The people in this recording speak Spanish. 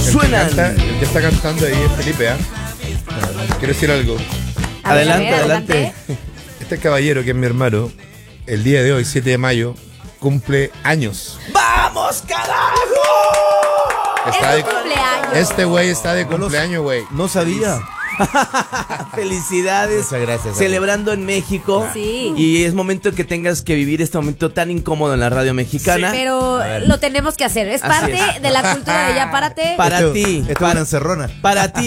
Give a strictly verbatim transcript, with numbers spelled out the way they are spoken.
Suenan. El que, canta, el que está cantando ahí es Felipe, ¿eh? Quiero decir algo. A ver, Adelante, a ver, adelante. Este caballero, que es mi hermano, el día de hoy, siete de mayo, cumple años. ¡Vamos, carajo! Está Es tu cumpleaños. Este güey está de cumpleaños, güey. No sabía. Felicidades. Muchas gracias. Celebrando en México. Sí. Y es momento que tengas que vivir este momento tan incómodo en la radio mexicana. Pero lo tenemos que hacer. Es Así parte es. de la cultura de Ya Párate. Para Esto- ti. Esto es para, una encerrona. para ti.